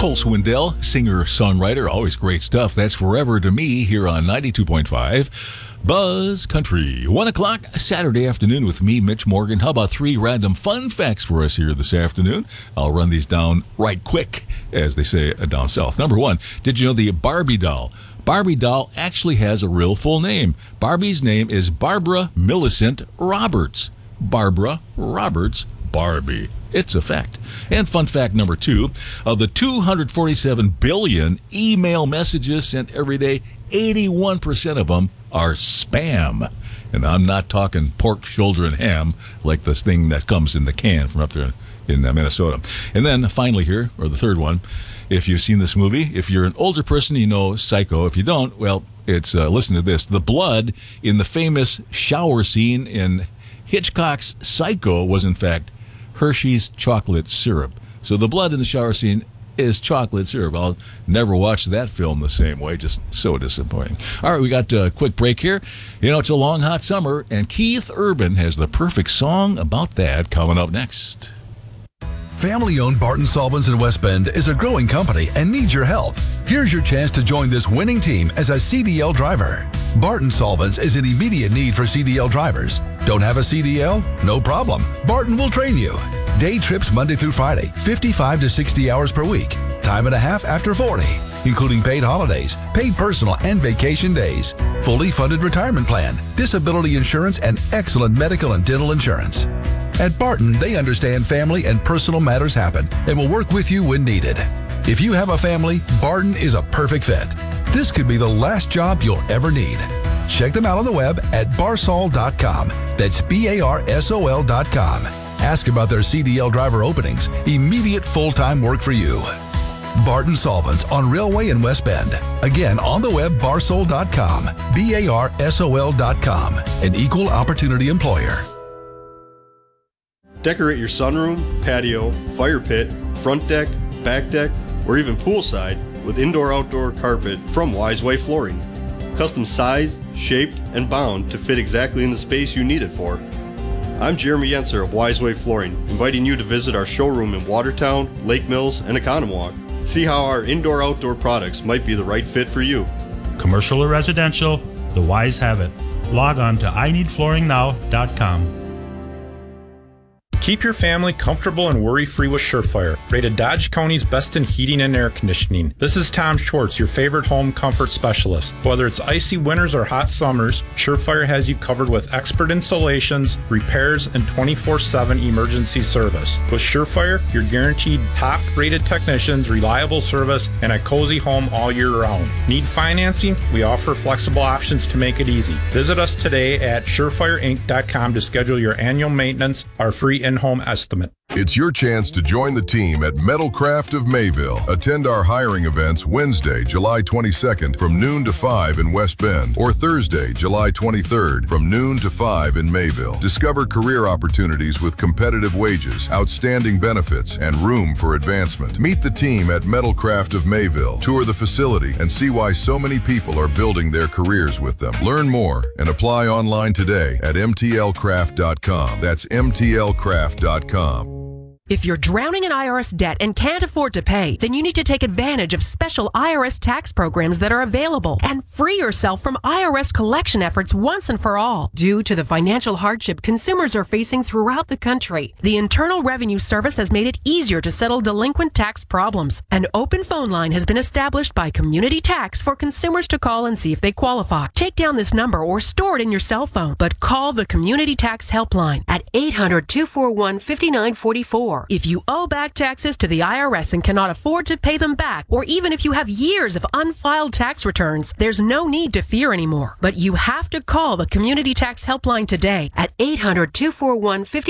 Cole Swindell, singer-songwriter, always great stuff. That's Forever to Me here on 92.5 Buzz Country. 1 o'clock Saturday afternoon with me, Mitch Morgan. How about 3 random fun facts for us here this afternoon? I'll run these down right quick, as they say down south. Number 1, did you know the Barbie doll? Barbie doll actually has a real full name. Barbie's name is Barbara Millicent Roberts. Barbara Roberts Barbie. It's a fact. And fun fact number 2, of the 247 billion email messages sent every day, 81% of them are spam. And I'm not talking pork, shoulder, and ham like this thing that comes in the can from up there in Minnesota. And then finally here, or the third one, if you've seen this movie, if you're an older person, you know Psycho. If you don't, well, it's listen to this. The blood in the famous shower scene in Hitchcock's Psycho was, in fact, Hershey's chocolate syrup. So the blood in the shower scene is chocolate syrup. I'll never watch that film the same way. Just so disappointing. All right, we got a quick break here. You know, it's a long, hot summer, and Keith Urban has the perfect song about that coming up next. Family-owned Barton Solvents in West Bend is a growing company and needs your help. Here's your chance to join this winning team as a CDL driver. Barton Solvents is in immediate need for CDL drivers. Don't have a CDL? No problem. Barton will train you. Day trips Monday through Friday, 55 to 60 hours per week. Time and a half after 40, including paid holidays, paid personal and vacation days, fully funded retirement plan, disability insurance, and excellent medical and dental insurance. At Barton, they understand family and personal matters happen and will work with you when needed. If you have a family, Barton is a perfect fit. This could be the last job you'll ever need. Check them out on the web at barsol.com. That's BARSOL.com. Ask about their CDL driver openings. Immediate full-time work for you. Barton Solvents on Railway in West Bend. Again, on the web, barsol.com. BARSOL.com. An equal opportunity employer. Decorate your sunroom, patio, fire pit, front deck, back deck, or even poolside with indoor-outdoor carpet from Wiseway Flooring. Custom sized, shaped, and bound to fit exactly in the space you need it for. I'm Jeremy Yenser of Wiseway Flooring, inviting you to visit our showroom in Watertown, Lake Mills, and Economowoc. See how our indoor-outdoor products might be the right fit for you. Commercial or residential, the Wise have it. Log on to ineedflooringnow.com. Keep your family comfortable and worry-free with Surefire, rated Dodge County's best in heating and air conditioning. This is Tom Schwartz, your favorite home comfort specialist. Whether it's icy winters or hot summers, Surefire has you covered with expert installations, repairs, and 24/7 emergency service. With Surefire, you're guaranteed top-rated technicians, reliable service, and a cozy home all year round. Need financing? We offer flexible options to make it easy. Visit us today at surefireinc.com to schedule your annual maintenance, our free in-home estimate. It's your chance to join the team at Metalcraft of Mayville. Attend our hiring events Wednesday, July 22nd from noon to 5 in West Bend, or Thursday, July 23rd from noon to 5 in Mayville. Discover career opportunities with competitive wages, outstanding benefits, and room for advancement. Meet the team at Metalcraft of Mayville. Tour the facility and see why so many people are building their careers with them. Learn more and apply online today at mtlcraft.com. That's mtlcraft.com. If you're drowning in IRS debt and can't afford to pay, then you need to take advantage of special IRS tax programs that are available and free yourself from IRS collection efforts once and for all. Due to the financial hardship consumers are facing throughout the country, the Internal Revenue Service has made it easier to settle delinquent tax problems. An open phone line has been established by Community Tax for consumers to call and see if they qualify. Take down this number or store it in your cell phone, but call the Community Tax Helpline at 800-241-5944. If you owe back taxes to the IRS and cannot afford to pay them back, or even if you have years of unfiled tax returns, there's no need to fear anymore. But you have to call the Community Tax Helpline today at 800-241-5944.